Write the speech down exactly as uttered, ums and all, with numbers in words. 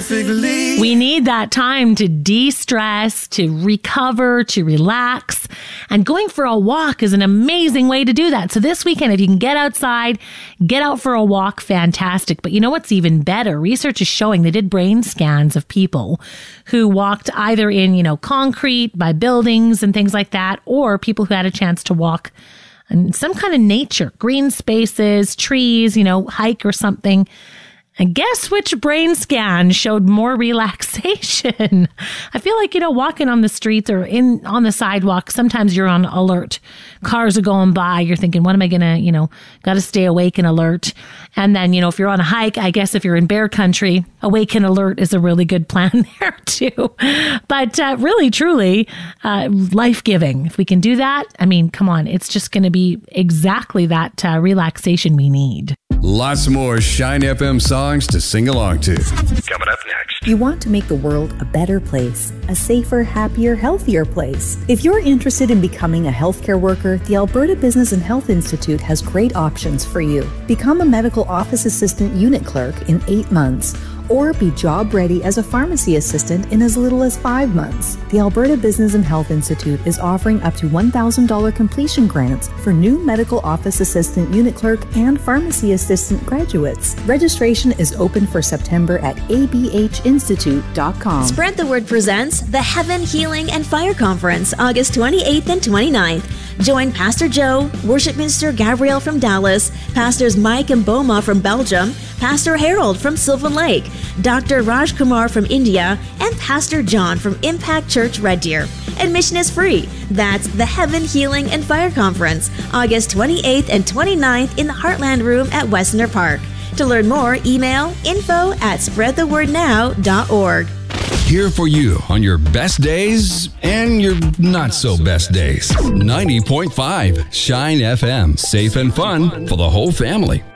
perfectly. We need that time to de-stress, to recover, to relax. And going for a walk is an amazing way to do that. So this weekend, if you can get outside, get out for a walk, fantastic. But you know what's even better? Research is showing they did brain scans of people who walked either in, you know, concrete, by buildings and things like that, or people who had a chance to walk in some kind of nature, green spaces, trees, you know, hike or something. And guess which brain scan showed more relaxation? I feel like, you know, walking on the streets or in on the sidewalk, sometimes you're on alert. Cars are going by. You're thinking, what am I going to, you know, got to stay awake and alert. And then, you know, if you're on a hike, I guess if you're in bear country, awake and alert is a really good plan there too. But uh, really, truly, uh, life-giving. If we can do that, I mean, come on, it's just going to be exactly that uh, relaxation we need. Lots more Shine F M songs to sing along to. Coming up next. You want to make the world a better place, a safer, happier, healthier place. If you're interested in becoming a healthcare worker, the Alberta Business and Health Institute has great options for you. Become a medical office assistant unit clerk in eight months. Or be job ready as a pharmacy assistant in as little as five months. The Alberta Business and Health Institute is offering up to one thousand dollars completion grants for new medical office assistant, unit clerk, and pharmacy assistant graduates. Registration is open for September at a b h institute dot com. Spread the Word presents the Heaven, Healing, and Fire Conference, August twenty-eighth and twenty-ninth. Join Pastor Joe, Worship Minister Gabrielle from Dallas, Pastors Mike and Boma from Belgium, Pastor Harold from Sylvan Lake, Doctor Raj Kumar from India, and Pastor John from Impact Church Red Deer. Admission is free. That's the Heaven, Healing, and Fire Conference, August twenty-eighth and twenty-ninth in the Heartland Room at Westerner Park. To learn more, email info at spread the word now dot org. Here for you on your best days and your not so best days. ninety point five Shine F M. Safe and fun for the whole family.